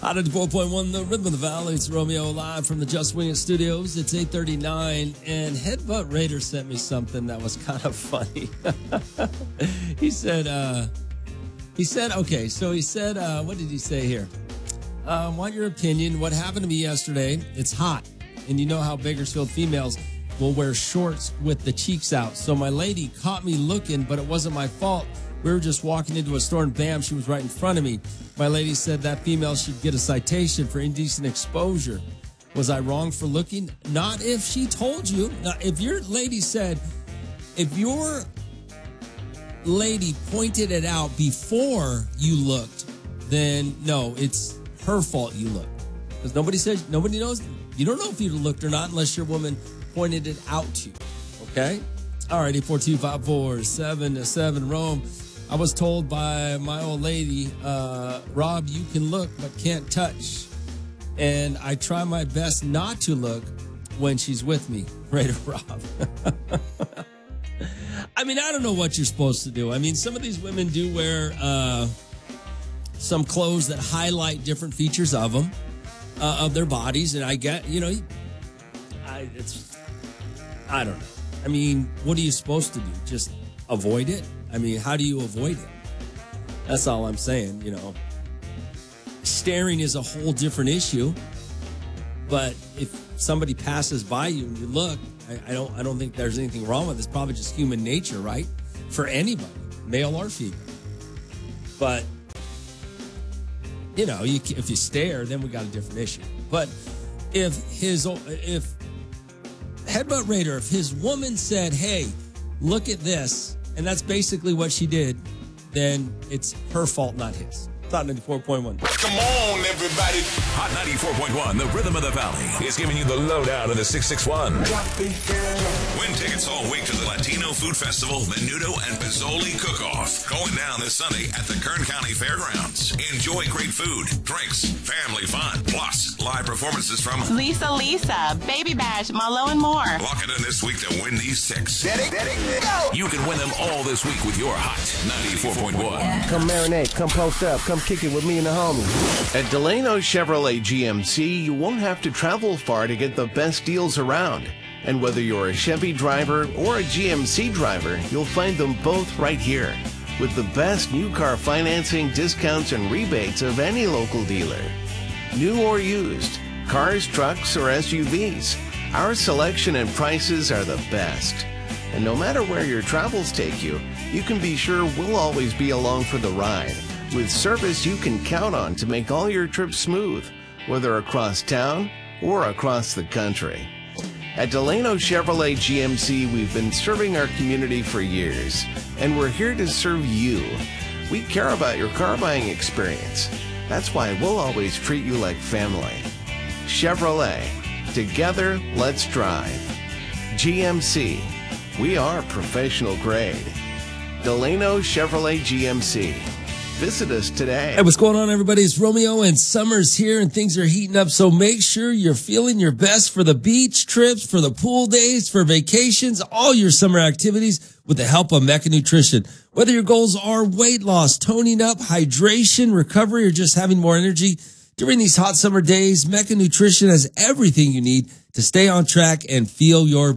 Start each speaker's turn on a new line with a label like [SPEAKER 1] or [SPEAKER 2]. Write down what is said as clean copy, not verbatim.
[SPEAKER 1] Out of 4.1, the Rhythm of the Valley. It's Romeo live from the Just Wing It Studios. It's 8:39, and Headbutt Raider sent me something that was kind of funny. He said, what did he say here? Want your opinion. What happened to me yesterday? It's hot, and you know how Bakersfield females will wear shorts with the cheeks out. So my lady caught me looking, but it wasn't my fault. We were just walking into a store and bam, she was right in front of me. My lady said that female should get a citation for indecent exposure. Was I wrong for looking? Not if she told you. Now, if your lady pointed it out before you looked, then no, it's her fault you looked. Because nobody knows. You don't know if you looked or not unless your woman pointed it out to you. Okay? All right, 842-547-7 Rome. I was told by my old lady, Rob, you can look but can't touch. And I try my best not to look when she's with me. Raider Rob. I mean, I don't know what you're supposed to do. I mean, some of these women do wear some clothes that highlight different features of them, of their bodies. And I get, I don't know. I mean, what are you supposed to do? Just avoid it? I mean, how do you avoid it? That's all I'm saying, Staring is a whole different issue. But if somebody passes by you and you look, I don't think there's anything wrong with it. It's probably just human nature, right? For anybody, male or female. But, if you stare, then we got a different issue. But if Headbutt Raider, if his woman said, hey, look at this, and that's basically what she did, then it's her fault, not his. Hot 94.1.
[SPEAKER 2] Come on, everybody. Hot 94.1, the Rhythm of the Valley, is giving you the lowdown of the 661. Win tickets all week to the Latino Food Festival, Menudo and Pizzoli Cook-Off, going down this Sunday at the Kern County Fairgrounds. Enjoy great food, drinks, family fun, plus live performances from
[SPEAKER 3] Lisa, Baby Bash, Marlo, and more.
[SPEAKER 2] Lock it in this week to win these 6. Ready, go! You can win them all this week with your Hot 94.1.
[SPEAKER 4] Come marinate, come post up, come kick it with me and the homies. At Delano Chevrolet GMC, you won't have to travel far to get the best deals around. And whether you're a Chevy driver or a GMC driver, you'll find them both right here. With the best new car financing, discounts, and rebates of any local dealer. New or used, cars, trucks, or SUVs, our selection and prices are the best. And no matter where your travels take you, you can be sure we'll always be along for the ride. With service you can count on to make all your trips smooth, whether across town or across the country. At Delano Chevrolet GMC, we've been serving our community for years, and we're here to serve you. We care about your car buying experience. That's why we'll always treat you like family. Chevrolet. Together, let's drive. GMC. We are professional grade. Delano Chevrolet GMC. Visit us today.
[SPEAKER 1] Hey, what's going on, everybody? It's Romeo, and summer's here and things are heating up. So make sure you're feeling your best for the beach trips, for the pool days, for vacations, all your summer activities with the help of Mecca Nutrition. Whether your goals are weight loss, toning up, hydration, recovery, or just having more energy during these hot summer days, Mecca Nutrition has everything you need to stay on track and feel your